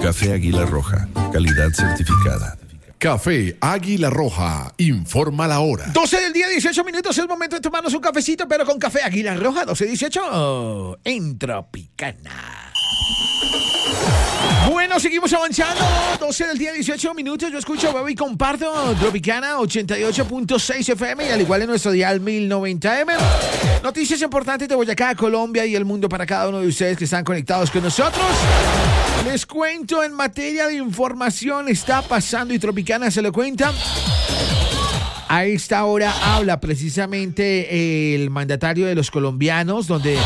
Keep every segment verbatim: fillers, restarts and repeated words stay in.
Café Águila Roja, calidad certificada. Café Águila Roja, informa la hora. doce del día, dieciocho minutos, es momento de tomarnos un cafecito, pero con Café Águila Roja, doce dieciocho, oh, en Tropicana. Bueno, seguimos avanzando, doce del día, dieciocho minutos, yo escucho, veo y comparto Tropicana ochenta y ocho punto seis F M y al igual en nuestro dial mil noventa M. Noticias importantes de Boyacá, Colombia y el mundo para cada uno de ustedes que están conectados con nosotros. Les cuento en materia de información, está pasando y Tropicana se lo cuenta. A esta hora habla precisamente el mandatario de los colombianos, donde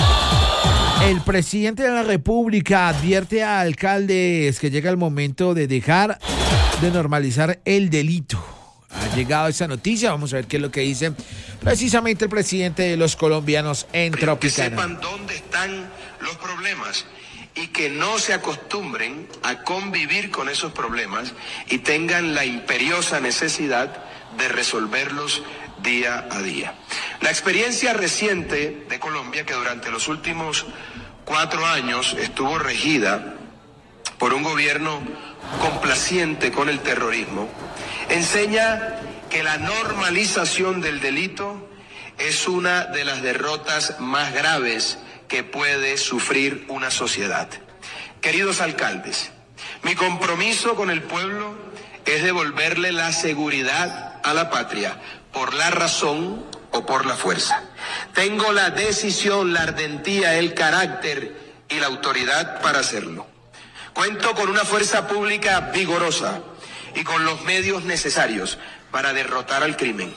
el presidente de la República advierte a alcaldes que llega el momento de dejar de normalizar el delito. Ha llegado esa noticia, vamos a ver qué es lo que dice precisamente el presidente de los colombianos en Tropicana. Que sepan dónde están los problemas y que no se acostumbren a convivir con esos problemas y tengan la imperiosa necesidad de resolverlos día a día. La experiencia reciente de Colombia, que durante los últimos cuatro años estuvo regida por un gobierno complaciente con el terrorismo, enseña que la normalización del delito es una de las derrotas más graves que puede sufrir una sociedad. Queridos alcaldes, mi compromiso con el pueblo es devolverle la seguridad a la patria por la razón o por la fuerza. Tengo la decisión, la ardentía, el carácter y la autoridad para hacerlo. Cuento con una fuerza pública vigorosa y con los medios necesarios para derrotar al crimen.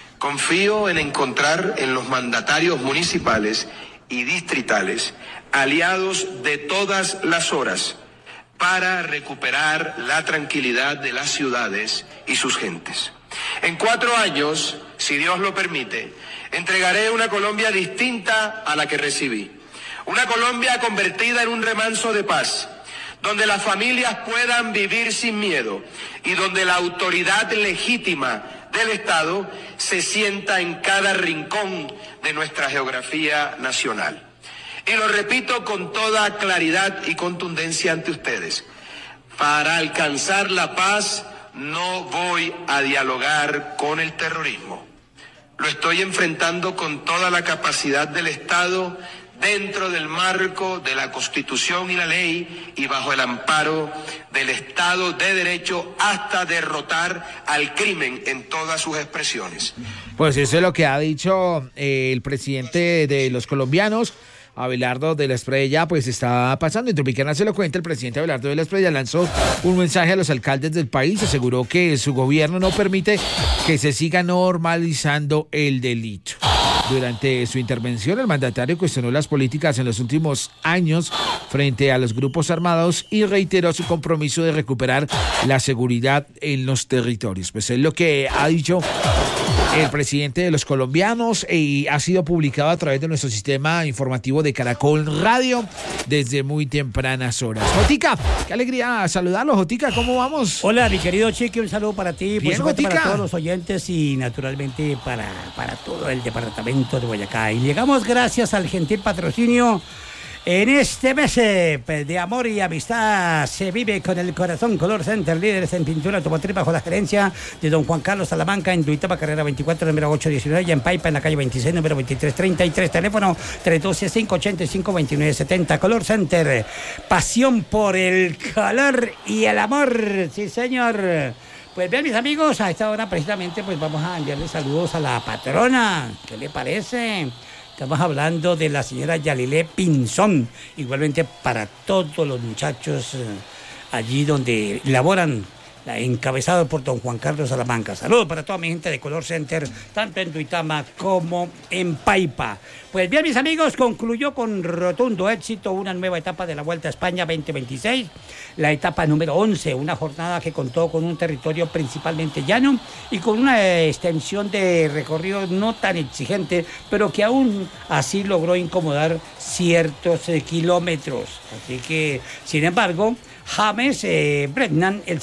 Confío en encontrar en los mandatarios municipales y distritales aliados de todas las horas para recuperar la tranquilidad de las ciudades y sus gentes. En cuatro años, si Dios lo permite, entregaré una Colombia distinta a la que recibí. Una Colombia convertida en un remanso de paz, donde las familias puedan vivir sin miedo y donde la autoridad legítima del Estado se sienta en cada rincón de nuestra geografía nacional. Y lo repito con toda claridad y contundencia ante ustedes. Para alcanzar la paz no voy a dialogar con el terrorismo. Lo estoy enfrentando con toda la capacidad del Estado dentro del marco de la Constitución y la ley y bajo el amparo del Estado de Derecho hasta derrotar al crimen en todas sus expresiones. Pues eso es lo que ha dicho eh, el presidente de los colombianos, Abelardo de la Espriella. Pues está pasando. En Tropicana se lo cuenta, el presidente Abelardo de la Espriella lanzó un mensaje a los alcaldes del país, aseguró que su gobierno no permite que se siga normalizando el delito. Durante su intervención, el mandatario cuestionó las políticas en los últimos años frente a los grupos armados y reiteró su compromiso de recuperar la seguridad en los territorios. Pues es lo que ha dicho el presidente de los colombianos y ha sido publicado a través de nuestro sistema informativo de Caracol Radio desde muy tempranas horas. Jotica, qué alegría saludarlo. Jotica, ¿cómo vamos? Hola, mi querido Chiqui, un saludo para ti, Bien, por supuesto, Jotica, para todos los oyentes y naturalmente para, para todo el departamento de Boyacá. Y llegamos gracias al gentil patrocinio. En este mes de amor y amistad se vive con el corazón. Color Center, líderes en pintura automotriz bajo la gerencia de don Juan Carlos Salamanca en Duitama, carrera veinticuatro, número ocho diecinueve, y en Paipa, en la calle veintiséis, número veintitrés treinta y tres, teléfono tres uno dos, cinco ocho cinco, dos nueve siete cero. Color Center, pasión por el color y el amor, sí señor. Pues bien, mis amigos, a esta hora precisamente pues vamos a enviarle saludos a la patrona. ¿Qué le parece? Estamos hablando de la señora Yalilé Pinzón, igualmente para todos los muchachos eh, allí donde laboran, la, encabezado por don Juan Carlos Salamanca. Saludos para toda mi gente de Color Center, tanto en Duitama como en Paipa. Pues bien, mis amigos, concluyó con rotundo éxito una nueva etapa de la Vuelta a España veinte veintiséis, la etapa número once, una jornada que contó con un territorio principalmente llano y con una extensión de recorrido no tan exigente, pero que aún así logró incomodar ciertos eh, kilómetros. Así que, sin embargo, James eh, Brennan, el ciclista de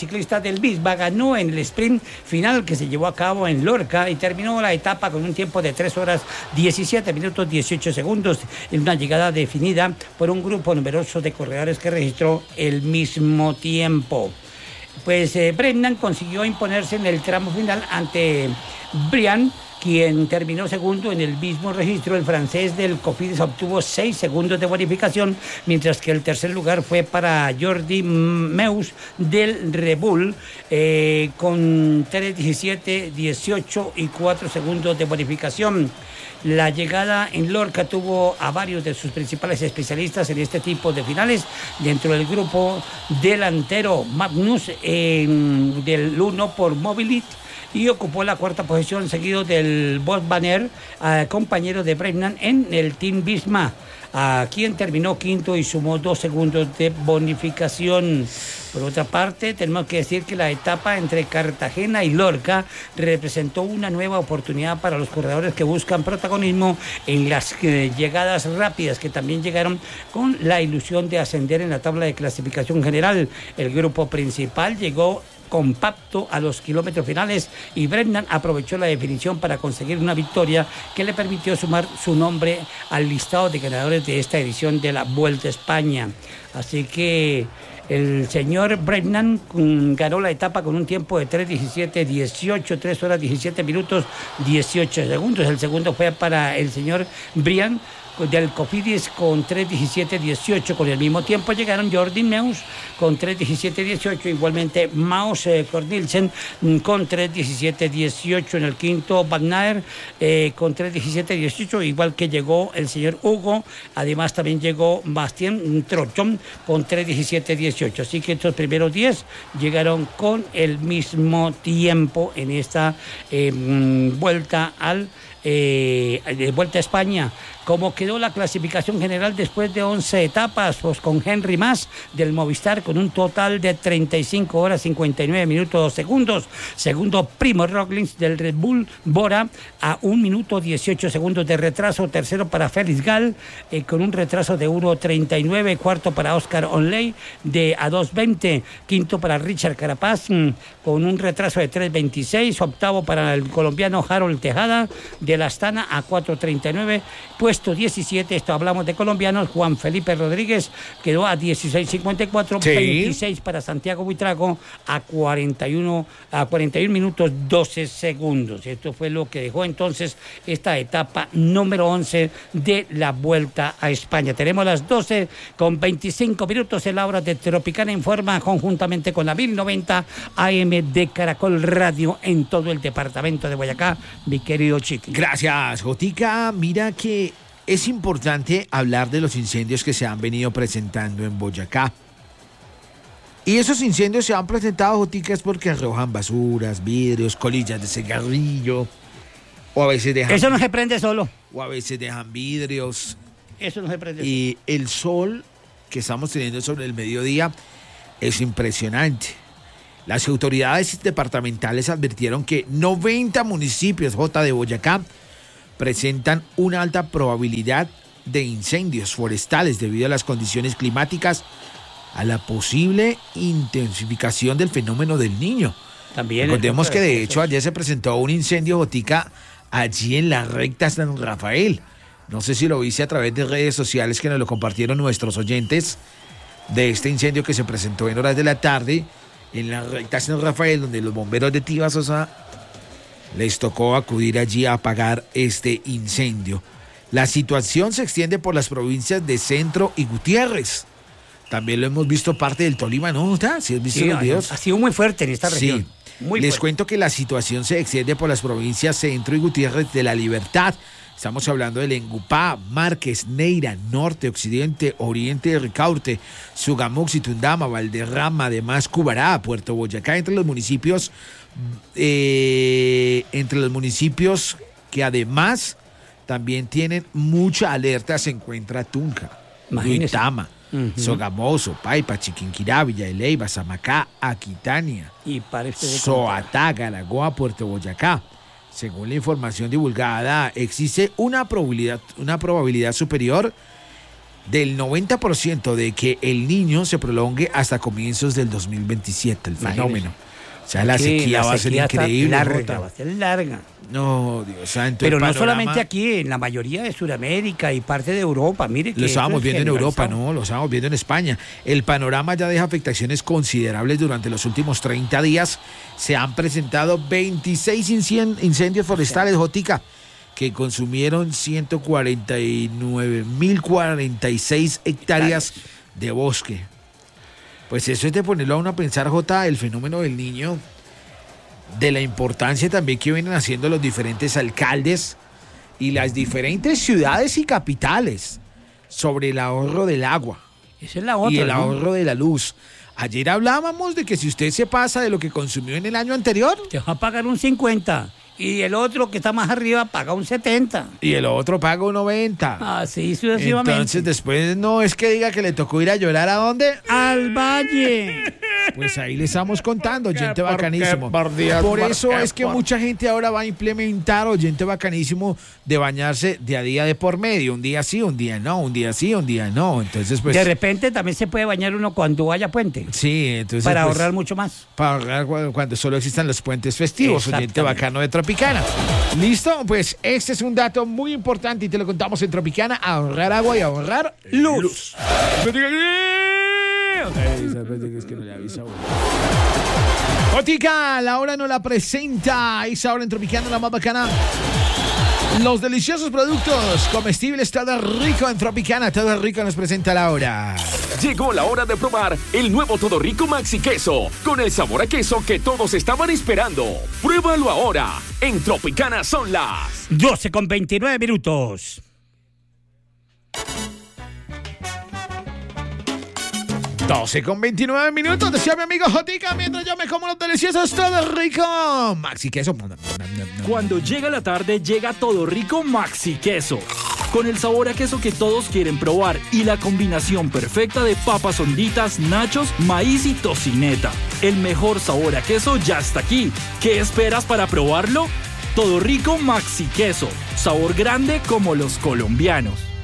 del Bisba ganó en el sprint final que se llevó a cabo en Lorca y terminó la etapa con un tiempo de tres horas diecisiete minutos dieciocho segundos en una llegada definida por un grupo numeroso de corredores que registró el mismo tiempo. Pues eh, Brennan consiguió imponerse en el tramo final ante Brian, quien terminó segundo en el mismo registro. El francés del Cofidis obtuvo seis segundos de bonificación, mientras que el tercer lugar fue para Jordi Meus del Red Bull, eh, con tres diecisiete, dieciocho y cuatro segundos de bonificación. La llegada en Lorca tuvo a varios de sus principales especialistas en este tipo de finales. Dentro del grupo delantero, Magnus eh, del uno por Mobilit, y ocupó la cuarta posición, seguido del Bob Banner, eh, compañero de Brennan en el Team Visma, a quien terminó quinto y sumó dos segundos de bonificación. Por otra parte, tenemos que decir que la etapa entre Cartagena y Lorca representó una nueva oportunidad para los corredores que buscan protagonismo en las eh, llegadas rápidas, que también llegaron con la ilusión de ascender en la tabla de clasificación general. El grupo principal llegó compacto a los kilómetros finales y Brennan aprovechó la definición para conseguir una victoria que le permitió sumar su nombre al listado de ganadores de esta edición de la Vuelta a España. Así que el señor Brennan um, ganó la etapa con un tiempo de tres diecisiete dieciocho, tres horas diecisiete minutos dieciocho segundos. El segundo fue para el señor Brian del Cofidis con tres diecisiete dieciocho. Con el mismo tiempo llegaron Jordi Meus con tres diecisiete dieciocho, igualmente Maus eh, Cornelsen con tres diecisiete dieciocho en el quinto, Wagner eh, con tres diecisiete dieciocho, igual que llegó el señor Hugo. Además también llegó Bastien Trochon con tres diecisiete dieciocho. Así que estos primeros diez llegaron con el mismo tiempo en esta eh, vuelta al eh, Vuelta a España. Como quedó la clasificación general después de once etapas, pues con Henry Mas del Movistar con un total de treinta y cinco horas cincuenta y nueve minutos dos segundos. Segundo, Primo Roglic del Red Bull Bora a un minuto dieciocho segundos de retraso. Tercero para Félix Gall eh, con un retraso de uno treinta y nueve. Cuarto para Oscar Onley de a dos veinte. Quinto para Richard Carapaz mmm, con un retraso de tres veintiséis. Octavo para el colombiano Harold Tejada de la Astana a cuatro treinta y nueve. Puesto diecisiete, esto hablamos de colombianos, Juan Felipe Rodríguez quedó a dieciséis cincuenta y cuatro, sí. veintiséis para Santiago Buitrago a cuarenta y uno, a cuarenta y uno minutos doce segundos. Esto fue lo que dejó entonces esta etapa número once de la Vuelta a España. Tenemos las doce con veinticinco minutos en la hora de Tropicana Informa, conjuntamente con la mil noventa A M de Caracol Radio en todo el departamento de Boyacá, mi querido Chiqui. Gracias, Jotica. Mira que es importante hablar de los incendios que se han venido presentando en Boyacá. Y esos incendios se han presentado, Jotica, es porque arrojan basuras, vidrios, colillas de cigarrillo, o a veces dejan... Eso no se prende solo. O a veces dejan vidrios. Eso no se prende solo. Y el sol que estamos teniendo sobre el mediodía es impresionante. Las autoridades departamentales advirtieron que noventa municipios J de Boyacá presentan una alta probabilidad de incendios forestales debido a las condiciones climáticas, a la posible intensificación del fenómeno del Niño. También recordemos que de hecho ayer se presentó un incendio, Botica, allí en la recta San Rafael. No sé si lo viste a través de redes sociales que nos lo compartieron nuestros oyentes, de este incendio que se presentó en horas de la tarde en la recta San Rafael, donde los bomberos de Tibasosa les tocó acudir allí a apagar este incendio. La situación se extiende por las provincias de Centro y Gutiérrez. También lo hemos visto parte del Tolima, ¿no? ¿Sí has visto sí, los videos? Ha sido muy fuerte en esta región. Sí. Muy Les fuerte. cuento que la situación se extiende por las provincias Centro y Gutiérrez de la Libertad. Estamos hablando de Lengupá, Márquez, Neira, Norte, Occidente, Oriente de Ricaurte, Sugamux, Tundama, Valderrama, además Cubará, Puerto Boyacá, entre los municipios, eh, entre los municipios que además también tienen mucha alerta, se encuentra Tunja, Duitama, uh-huh. Sogamoso, Paipa, Chiquinquirá, Villa de Leyva, Samacá, Aquitania, y Soatá, Galagoa, Puerto Boyacá. Según la información divulgada, existe una probabilidad, una probabilidad superior del noventa por ciento de que el Niño se prolongue hasta comienzos del dos mil veintisiete, el fenómeno. sea, la Sí, sequía la va a ser sequía está increíble, larga, Jota. va a ser larga. No, Dios santo. Pero el no panorama- solamente aquí, en la mayoría de Sudamérica y parte de Europa, mire que Lo eso estábamos es viendo en Europa, generalizado. ¿no? Lo estábamos viendo en España. El panorama ya deja afectaciones considerables durante los últimos treinta días. Se han presentado veintiséis incien- incendios forestales, Jotica, que consumieron ciento cuarenta y nueve mil cuarenta y seis hectáreas de bosque. Pues eso es de ponerlo a uno a pensar, Jota, el fenómeno del niño, de la importancia también que vienen haciendo los diferentes alcaldes y las diferentes ciudades y capitales sobre el ahorro del agua Esa es la otra. y el ¿no? ahorro de la luz. Ayer hablábamos de que si usted se pasa de lo que consumió en el año anterior Te va a pagar un cincuenta y el otro que está más arriba paga un setenta. y el otro paga un noventa. Así sucesivamente. Entonces después no es que diga que le tocó ir a llorar a dónde. al valle. Pues ahí le estamos contando, oyente por qué, bacanísimo. por Dios, Por por eso qué, es que por- mucha gente ahora va a implementar, oyente bacanísimo, de bañarse de a día de por medio. Un día sí, un día no, un día sí, un día no. Entonces, pues. De repente también se puede bañar uno cuando vaya a puente. Sí, entonces. Para pues, ahorrar mucho más. Para ahorrar cu- cuando solo existan los puentes festivos, oyente Exactamente. bacano de Tropicana. ¿Listo? Pues este es un dato muy importante y te lo contamos en Tropicana: ahorrar agua y ahorrar luz. Botica, la hora no la presenta. Esa hora en Tropicana, la más bacana. Los deliciosos productos comestibles, todo rico en Tropicana, todo rico nos presenta la hora. Llegó la hora de probar el nuevo Todo Rico Maxi Queso, con el sabor a queso que todos estaban esperando. Pruébalo ahora. En Tropicana son las doce con veintinueve minutos. doce con veintinueve minutos, decía mi amigo Jotica, mientras yo me como los deliciosos todo rico. Maxi queso. Cuando llega la tarde, llega Todo Rico Maxi Queso. Con el sabor a queso que todos quieren probar y la combinación perfecta de papas honditas, nachos, maíz y tocineta. El mejor sabor a queso ya está aquí. ¿Qué esperas para probarlo? Todo Rico Maxi Queso. Sabor grande como los colombianos.